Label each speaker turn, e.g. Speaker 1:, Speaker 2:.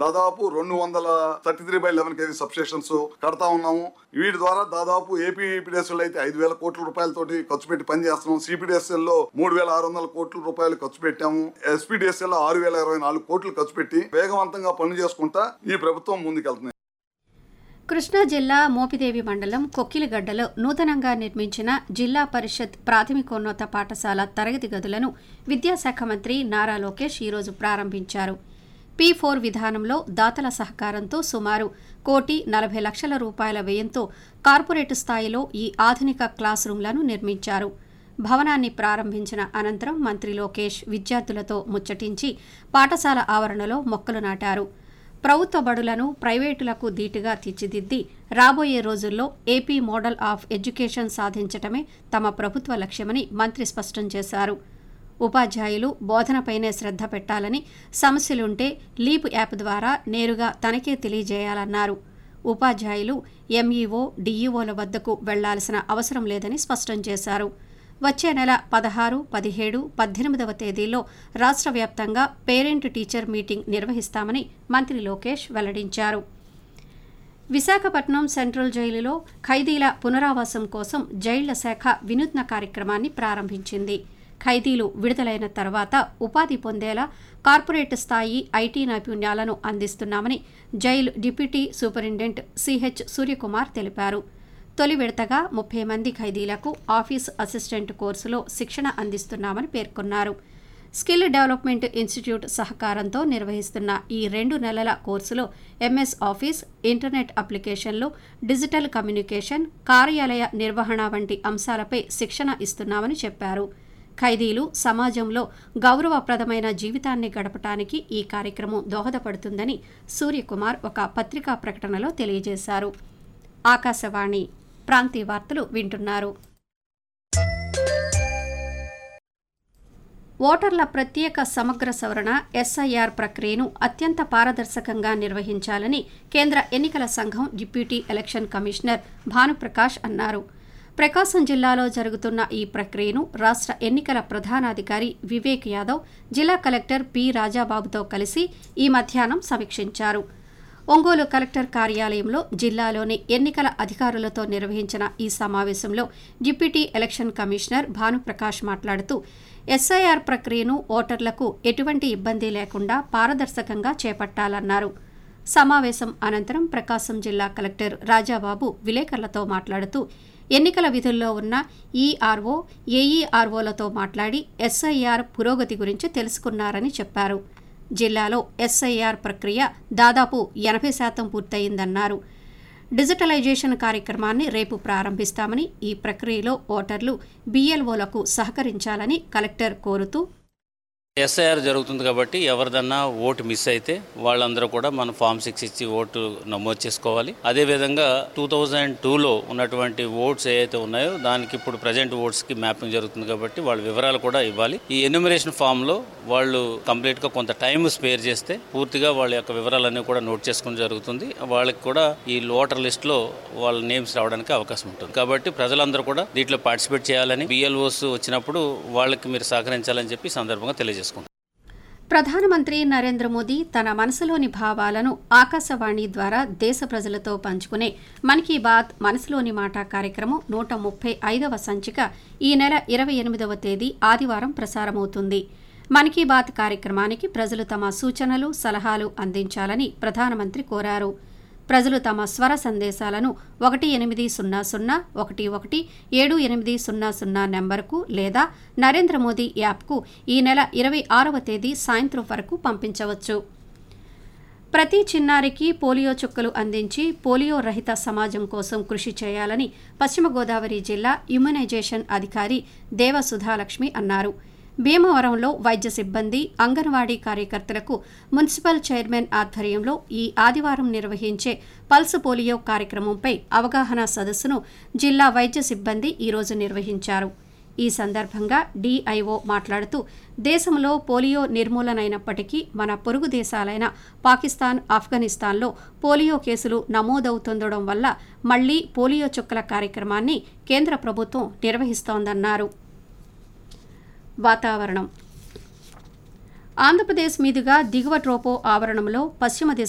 Speaker 1: దాదాపు 233/11 kV substations కడతా ఉన్నాము. వీటి ద్వారా దాదాపు ఏపీ ఈపీడీఎస్ఎల్ అయితే 5,000 కోట్ల రూపాయలతోటి ఖర్చు పెట్టి పనిచేస్తున్నాం. సిపిడిఎస్ఎల్ లో 3,600 కోట్ల రూపాయలు ఖర్చు పెట్టాము. ఎస్పీడీఎస్ఎల్ లో 6,024 కోట్లు ఖర్చు పెట్టి వేగవంతంగా పనులు చేసుకుంటా ఈ ప్రభుత్వం ముందుకెళ్తుంది.
Speaker 2: కృష్ణా జిల్లా మోపిదేవి మండలం కొక్కిలిగడ్డలో నూతనంగా నిర్మించిన జిల్లా పరిషత్ ప్రాథమికోన్నత పాఠశాల తరగతి గదులను విద్యాశాఖ మంత్రి నారా లోకేష్ ఈరోజు ప్రారంభించారు. P4 విధానంలో దాతల సహకారంతో సుమారు 1,40,00,000 రూపాయల వ్యయంతో కార్పొరేట్ స్థాయిలో ఈ ఆధునిక క్లాస్ రూంలను నిర్మించారు. భవనాన్ని ప్రారంభించిన అనంతరం మంత్రి లోకేష్ విద్యార్థులతో ముచ్చటించి పాఠశాల ఆవరణలో మొక్కలు నాటారు. ప్రభుత్వ బడులను ప్రైవేటులకు ధీటుగా తీర్చిదిద్ది రాబోయే రోజుల్లో ఏపీ మోడల్ ఆఫ్ ఎడ్యుకేషన్ సాధించటమే తమ ప్రభుత్వ లక్ష్యమని మంత్రి స్పష్టం చేశారు. ఉపాధ్యాయులు బోధనపైనే శ్రద్ధ పెట్టాలని, సమస్యలుంటే లీప్ యాప్ ద్వారా నేరుగా తనకే తెలియజేయాలన్నారు. ఉపాధ్యాయులు ఎంఈఓ, డిఈఓల వద్దకు వెళ్లాల్సిన అవసరం లేదని స్పష్టం చేశారు. వచ్చే నెల 16, 17, 18వ తేదీల్లో రాష్ట్ర వ్యాప్తంగా పేరెంట్ టీచర్ మీటింగ్ నిర్వహిస్తామని మంత్రి లోకేష్ వెల్లడించారు. విశాఖపట్నం సెంట్రల్ జైలులో ఖైదీల పునరావాసం కోసం జైళ్ల శాఖ వినూత్న కార్యక్రమాన్ని ప్రారంభించింది. ఖైదీలు విడుదలైన తర్వాత ఉపాధి పొందేలా కార్పొరేట్ స్థాయి ఐటీ నైపుణ్యాలను అందిస్తున్నామని jail deputy superintendent CH Suryakumar తెలిపారు. తొలి విడతగా 30 మంది ఖైదీలకు ఆఫీస్ అసిస్టెంట్ కోర్సులో శిక్షణ అందిస్తున్నామని పేర్కొన్నారు. స్కిల్ డెవలప్మెంట్ ఇన్స్టిట్యూట్ సహకారంతో నిర్వహిస్తున్న ఈ 2 నెలల కోర్సులో ఎంఎస్ ఆఫీస్, ఇంటర్నెట్ అప్లికేషన్లు, డిజిటల్ కమ్యూనికేషన్, కార్యాలయ నిర్వహణ వంటి అంశాలపై శిక్షణ ఇస్తున్నామని చెప్పారు. ఖైదీలు సమాజంలో గౌరవప్రదమైన జీవితాన్ని గడపటానికి ఈ కార్యక్రమం దోహదపడుతుందని సూర్యకుమార్ ఒక పత్రికా ప్రకటనలో తెలియజేశారు. ఆకాశవాణి ప్రాంతీయ వార్తలు వింటున్నారు. ఓటర్ల ప్రత్యేక సమగ్ర సవరణ ఎస్ఐఆర్ ప్రక్రియను అత్యంత పారదర్శకంగా నిర్వహించాలని కేంద్ర ఎన్నికల సంఘం డిప్యూటీ ఎలక్షన్ కమిషనర్ భానుప్రకాష్ అన్నారు. ప్రకాశం జిల్లాలో జరుగుతున్న ఈ ప్రక్రియను రాష్ట్ర ఎన్నికల ప్రధానాధికారి వివేక్ యాదవ్ జిల్లా కలెక్టర్ పి రాజాబాబుతో కలిసి ఈ మధ్యాహ్నం సమీక్షించారు. ఒంగోలు కలెక్టర్ కార్యాలయంలో జిల్లాలోని ఎన్నికల అధికారులతో నిర్వహించిన ఈ సమావేశంలో డిప్యూటీ ఎలక్షన్ కమిషనర్ భానుప్రకాష్ మాట్లాడుతూ ఎస్ఐఆర్ ప్రక్రియను ఓటర్లకు ఎటువంటి ఇబ్బంది లేకుండా పారదర్శకంగా చేపట్టాలన్నారు. సమావేశం అనంతరం ప్రకాశం జిల్లా కలెక్టర్ రాజాబాబు విలేకరులతో మాట్లాడుతూ ఎన్నికల విధుల్లో ఉన్న ఈఆర్ఓ, ఏఈఆర్ఓలతో మాట్లాడి ఎస్ఐఆర్ పురోగతి గురించి తెలుసుకున్నారని చెప్పారు. జిల్లాలో ఎస్ఐఆర్ ప్రక్రియ దాదాపు 80% పూర్తయిందన్నారు. డిజిటలైజేషన్ కార్యక్రమాన్ని రేపు ప్రారంభిస్తామని, ఈ ప్రక్రియలో ఓటర్లు బిఎల్ఓలకు సహకరించాలని కలెక్టర్ కోరుతూ
Speaker 3: ఎస్ఐఆర్ జరుగుతుంది కాబట్టి ఎవరిదన్నా ఓటు మిస్ అయితే వాళ్ళందరూ కూడా మన ఫామ్ 6 ఇచ్చి ఓటు నమోదు చేసుకోవాలి. అదేవిధంగా 2002లో ఉన్నటువంటి ఓట్స్ ఏవైతే ఉన్నాయో దానికి ఇప్పుడు ప్రజెంట్ ఓట్స్కి మ్యాపింగ్ జరుగుతుంది కాబట్టి వాళ్ళ వివరాలు కూడా ఇవ్వాలి. ఈ ఎన్యూమరేషన్ ఫామ్లో వాళ్ళు కంప్లీట్గా కొంత టైం స్పేర్ చేస్తే పూర్తిగా వాళ్ళ యొక్క వివరాలన్నీ కూడా నోట్ చేసుకోవడం జరుగుతుంది. వాళ్ళకి కూడా ఈ ఓటర్ లిస్ట్లో వాళ్ళ నేమ్స్ రావడానికి అవకాశం ఉంటుంది. కాబట్టి ప్రజలందరూ కూడా దీంట్లో పార్టిసిపేట్ చేయాలని, బిఎల్ఓస్ వచ్చినప్పుడు వాళ్ళకి మీరు సహకరించాలని చెప్పి సందర్భంగా తెలియజేస్తారు.
Speaker 2: ప్రధానమంత్రి నరేంద్ర మోదీ తన మనసులోని భావాలను ఆకాశవాణి ద్వారా దేశ ప్రజలతో పంచుకునే మన్ కీ బాత్ మనసులోని మాట కార్యక్రమం 135వ సంచిక ఈ నెల 28వ తేదీ ఆదివారం ప్రసారమవుతుంది. మన్ కీ బాత్ కార్యక్రమానికి ప్రజలు తమ సూచనలు, సలహాలు అందించాలని ప్రధానమంత్రి కోరారు. ప్రజలు తమ స్వర సందేశాలను 1800117800 నెంబర్కు లేదా నరేంద్ర మోదీ యాప్కు ఈ నెల 26వ తేదీ సాయంత్రం వరకు పంపించవచ్చు. ప్రతి చిన్నారికి పోలియో చుక్కలు అందించి పోలియో రహిత సమాజం కోసం కృషి చేయాలని పశ్చిమ గోదావరి జిల్లా ఇమ్యునైజేషన్ అధికారి దేవ సుధాలక్ష్మి అన్నారు. భీమవరంలో వైద్య సిబ్బంది, అంగన్వాడీ కార్యకర్తలకు మున్సిపల్ చైర్మన్ ఆధ్వర్యంలో ఈ ఆదివారం నిర్వహించే పల్స్ పోలియో కార్యక్రమంపై అవగాహన సదస్సును జిల్లా వైద్య సిబ్బంది ఈరోజు నిర్వహించారు. ఈ సందర్భంగా డిఐఓ మాట్లాడుతూ దేశంలో పోలియో నిర్మూలనైనప్పటికీ మన పొరుగు దేశాలైన పాకిస్తాన్, ఆఫ్ఘనిస్తాన్లో పోలియో కేసులు నమోదవుతుండడం వల్ల మళ్లీ పోలియో చుక్కల కార్యక్రమాన్ని కేంద్ర ప్రభుత్వం నిర్వహిస్తోందన్నారు. వాతావరణం. ఆంధ్రప్రదేశ్ మీదుగా దిగువ ట్రోపో ఆవరణంలో పశ్చిమ దిశ